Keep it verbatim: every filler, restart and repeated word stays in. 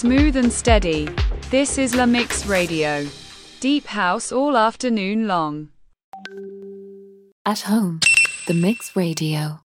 Smooth and steady. This is La Mix Radio. Deep house all afternoon long. At home, The Mix Radio.